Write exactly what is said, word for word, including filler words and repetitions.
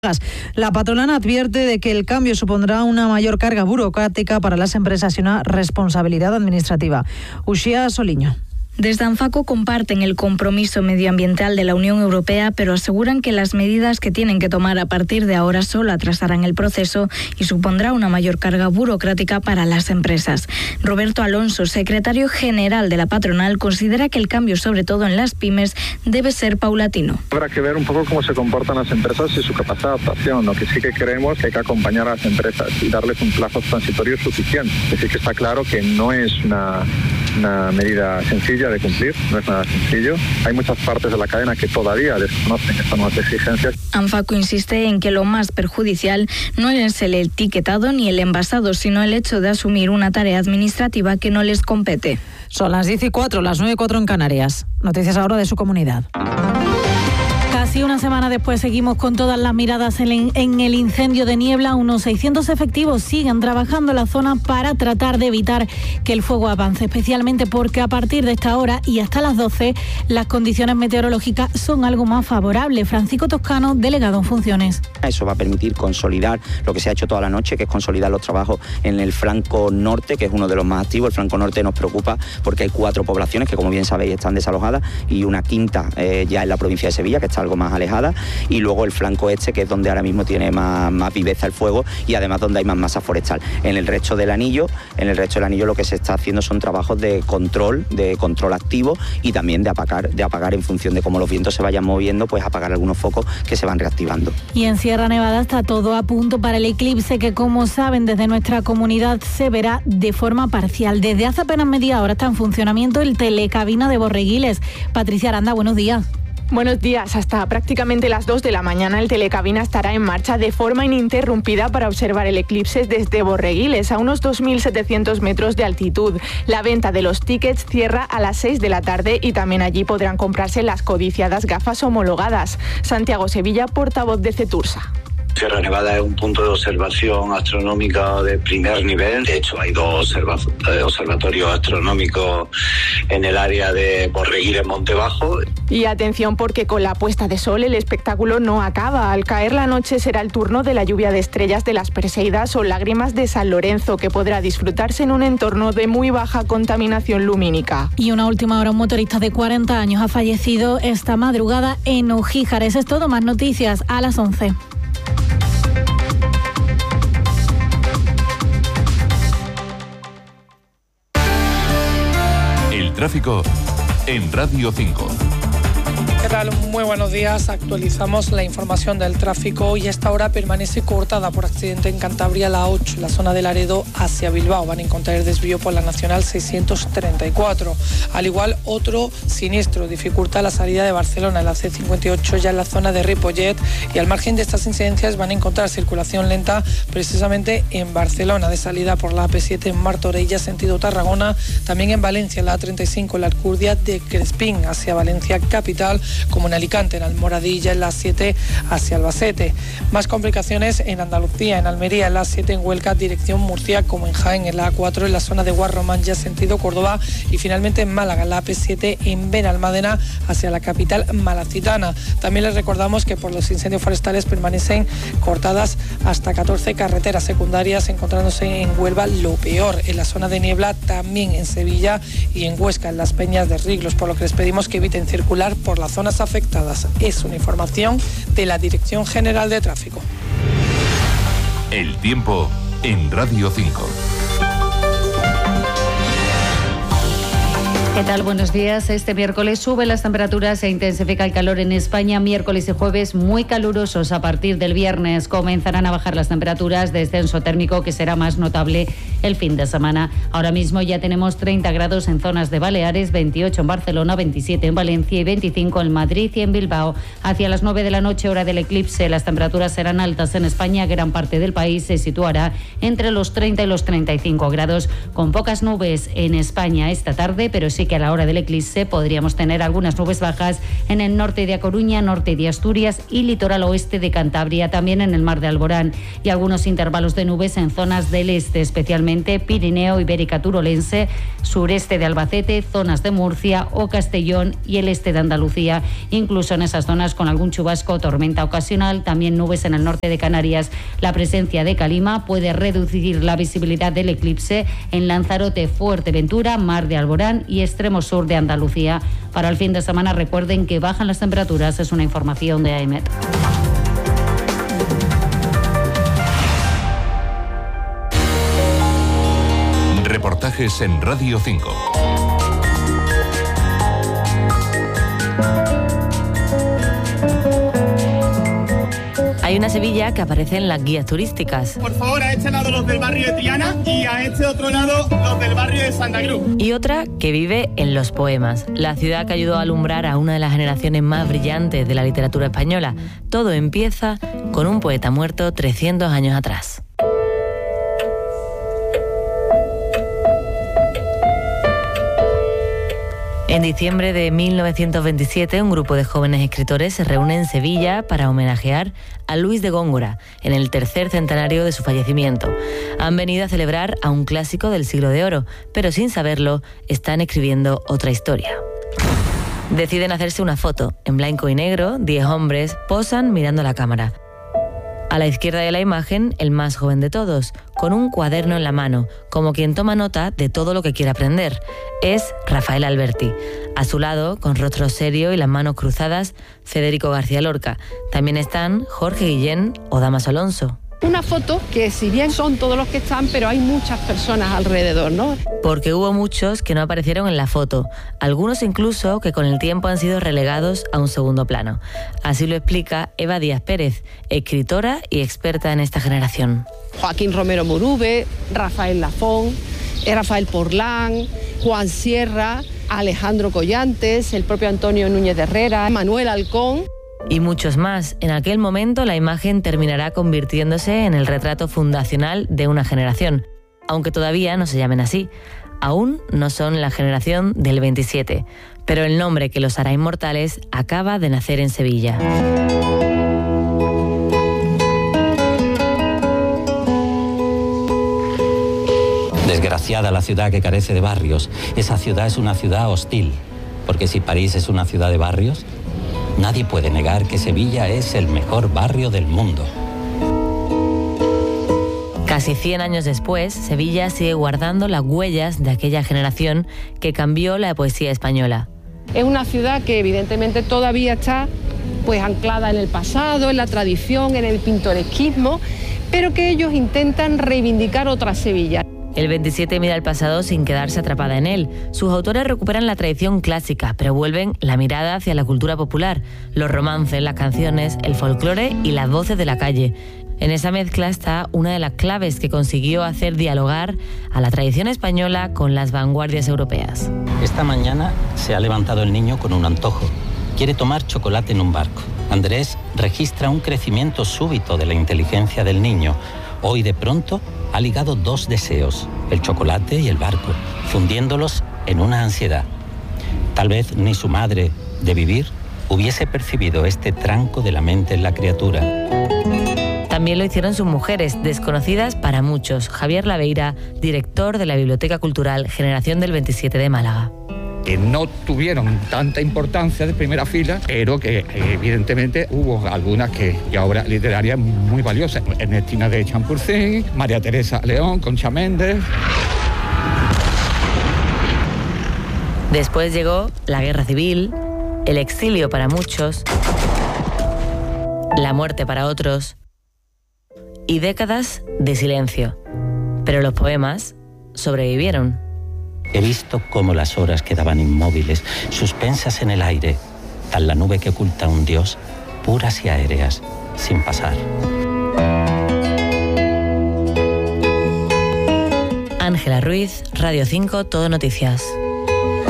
La patronal advierte de que el cambio supondrá una mayor carga burocrática para las empresas y una responsabilidad administrativa. Uxía Soliño. Desde ANFACO comparten el compromiso medioambiental de la Unión Europea, pero aseguran que las medidas que tienen que tomar a partir de ahora solo atrasarán el proceso y supondrá una mayor carga burocrática para las empresas. Roberto Alonso, secretario general de la patronal, considera que el cambio, sobre todo en las pymes, debe ser paulatino. Habrá que ver un poco cómo se comportan las empresas y su capacidad de adaptación. Lo que sí que creemos que hay que acompañar a las empresas y darles un plazo transitorio suficiente. Es decir, que está claro que no es una, una medida sencilla de cumplir, no es nada sencillo. Hay muchas partes de la cadena que todavía desconocen estas nuevas exigencias. ANFACO insiste en que lo más perjudicial no es el etiquetado ni el envasado, sino el hecho de asumir una tarea administrativa que no les compete. Son las diez y cuatro, las nueve y cuatro en Canarias. Noticias ahora de su comunidad. Casi una semana después seguimos con todas las miradas en, en el incendio de Niebla. Unos seiscientos efectivos siguen trabajando en la zona para tratar de evitar que el fuego avance, especialmente porque a partir de esta hora y hasta las doce las condiciones meteorológicas son algo más favorables. Francisco Toscano, delegado en funciones. Eso va a permitir consolidar lo que se ha hecho toda la noche, que es consolidar los trabajos en el flanco norte, que es uno de los más activos. El flanco norte nos preocupa porque hay cuatro poblaciones que, como bien sabéis, están desalojadas y una quinta eh, ya en la provincia de Sevilla, que está algo más alejada, y luego el flanco este, que es donde ahora mismo tiene más, más viveza el fuego y además donde hay más masa forestal. En el resto del anillo, en el resto del anillo lo que se está haciendo son trabajos de control, de control activo y también de apagar, de apagar en función de cómo los vientos se vayan moviendo, pues apagar algunos focos que se van reactivando. Y en Sierra Nevada está todo a punto para el eclipse, que como saben desde nuestra comunidad se verá de forma parcial. Desde hace apenas media hora está en funcionamiento el telecabina de Borreguiles. Patricia Aranda, buenos días. Buenos días. Hasta prácticamente las dos de la mañana el telecabina estará en marcha de forma ininterrumpida para observar el eclipse desde Borreguiles, a unos dos mil setecientos metros de altitud. La venta de los tickets cierra a las seis de la tarde y también allí podrán comprarse las codiciadas gafas homologadas. Santiago Sevilla, portavoz de Cetursa. Sierra Nevada es un punto de observación astronómica de primer nivel. De hecho, hay dos observa- observatorios astronómicos en el área de Borreguiles Montebajo. Y atención, porque con la puesta de sol el espectáculo no acaba. Al caer la noche será el turno de la lluvia de estrellas de las Perseidas o lágrimas de San Lorenzo, que podrá disfrutarse en un entorno de muy baja contaminación lumínica. Y una última hora, un motorista de cuarenta años ha fallecido esta madrugada en Ojíjares. Es todo, más noticias a las once. El tráfico en Radio cinco. ¿Qué tal? Muy buenos días. Actualizamos la información del tráfico y esta hora permanece cortada por accidente en Cantabria la ocho, en la zona de Laredo hacia Bilbao. Van a encontrar el desvío por la Nacional seiscientos treinta y cuatro. Al igual, otro siniestro dificulta la salida de Barcelona, en la C cincuenta y ocho, ya en la zona de Ripollet, y al margen de estas incidencias van a encontrar circulación lenta precisamente en Barcelona, de salida por la A P siete en Martorell, sentido Tarragona, también en Valencia, en la A treinta y cinco, en la Alcurdia de Crespín hacia Valencia capital, como en Alicante, en Almoradilla, en la siete hacia Albacete. Más complicaciones en Andalucía, en Almería, en la siete, en Huelva, dirección Murcia, como en Jaén, en la A cuatro, en la zona de Guarromán, ya sentido Córdoba, y finalmente en Málaga, en la A P siete, en Benalmádena, hacia la capital malacitana. También les recordamos que por los incendios forestales permanecen cortadas hasta catorce carreteras secundarias, encontrándose en Huelva lo peor, en la zona de Niebla, también en Sevilla y en Huesca, en las Peñas de Riglos, por lo que les pedimos que eviten circular por la zona afectadas. Es una información de la Dirección General de Tráfico. El tiempo en Radio cinco. ¿Qué tal? Buenos días. Este miércoles suben las temperaturas e intensifica el calor en España. Miércoles y jueves muy calurosos. A partir del viernes comenzarán a bajar las temperaturas, descenso térmico que será más notable el fin de semana. Ahora mismo ya tenemos treinta grados en zonas de Baleares, veintiocho en Barcelona, veintisiete en Valencia y veinticinco en Madrid y en Bilbao. Hacia las nueve de la noche, hora del eclipse, las temperaturas serán altas en España. Gran parte del país se situará entre los treinta y los treinta y cinco grados, con pocas nubes en España esta tarde, pero sí sí que a la hora del eclipse podríamos tener algunas nubes bajas en el norte de A Coruña, norte de Asturias y litoral oeste de Cantabria, también en el mar de Alborán, y algunos intervalos de nubes en zonas del este, especialmente Pirineo, Ibérica Turolense, sureste de Albacete, zonas de Murcia o Castellón y el este de Andalucía, incluso en esas zonas con algún chubasco o tormenta ocasional, también nubes en el norte de Canarias. La presencia de calima puede reducir la visibilidad del eclipse en Lanzarote, Fuerteventura, mar de Alborán y extremo sur de Andalucía. Para el fin de semana recuerden que bajan las temperaturas, es una información de AEMET. Reportajes en Radio cinco. Hay una Sevilla que aparece en las guías turísticas. Por favor, a este lado los del barrio de Triana y a este otro lado los del barrio de Santa Cruz. Y otra que vive en los poemas, la ciudad que ayudó a alumbrar a una de las generaciones más brillantes de la literatura española. Todo empieza con un poeta muerto trescientos años atrás. En diciembre de mil novecientos veintisiete, un grupo de jóvenes escritores se reúne en Sevilla para homenajear a Luis de Góngora en el tercer centenario de su fallecimiento. Han venido a celebrar a un clásico del siglo de oro, pero sin saberlo, están escribiendo otra historia. Deciden hacerse una foto. En blanco y negro, diez hombres posan mirando la cámara. A la izquierda de la imagen, el más joven de todos, con un cuaderno en la mano, como quien toma nota de todo lo que quiere aprender. Es Rafael Alberti. A su lado, con rostro serio y las manos cruzadas, Federico García Lorca. También están Jorge Guillén o Damaso Alonso. Una foto que si bien son todos los que están, pero hay muchas personas alrededor, ¿no? Porque hubo muchos que no aparecieron en la foto, algunos incluso que con el tiempo han sido relegados a un segundo plano. Así lo explica Eva Díaz Pérez, escritora y experta en esta generación. Joaquín Romero Murube, Rafael Lafón, Rafael Porlán, Juan Sierra, Alejandro Collantes, el propio Antonio Núñez de Herrera, Manuel Halcón. Y muchos más. En aquel momento la imagen terminará convirtiéndose en el retrato fundacional de una generación, aunque todavía no se llamen así. Aún no son la generación del veintisiete, pero el nombre que los hará inmortales acaba de nacer en Sevilla. Desgraciada la ciudad que carece de barrios. Esa ciudad es una ciudad hostil, porque si París es una ciudad de barrios, nadie puede negar que Sevilla es el mejor barrio del mundo. Casi cien años después, Sevilla sigue guardando las huellas de aquella generación que cambió la poesía española. Es una ciudad que evidentemente todavía está pues anclada en el pasado, en la tradición, en el pintoresquismo, pero que ellos intentan reivindicar otra Sevilla. El veintisiete mira al pasado sin quedarse atrapada en él. Sus autores recuperan la tradición clásica, pero vuelven la mirada hacia la cultura popular, los romances, las canciones, el folclore y las voces de la calle. En esa mezcla está una de las claves que consiguió hacer dialogar a la tradición española con las vanguardias europeas. Esta mañana se ha levantado el niño con un antojo. Quiere tomar chocolate en un barco. Andrés registra un crecimiento súbito de la inteligencia del niño. Hoy de pronto ha ligado dos deseos, el chocolate y el barco, fundiéndolos en una ansiedad. Tal vez ni su madre, de vivir, hubiese percibido este tranco de la mente en la criatura. También lo hicieron sus mujeres, desconocidas para muchos. Javier Laveira, director de la Biblioteca Cultural Generación del veintisiete de Málaga. Que no tuvieron tanta importancia de primera fila, pero que evidentemente hubo algunas que, y obras literarias muy valiosas. Ernestina de Champurcín, María Teresa León, Concha Méndez. Después llegó la guerra civil, el exilio para muchos, la muerte para otros y décadas de silencio. Pero los poemas sobrevivieron. He visto cómo las horas quedaban inmóviles, suspensas en el aire, tal la nube que oculta a un dios, puras y aéreas, sin pasar. Ángela Ruiz, Radio cinco, Todo Noticias.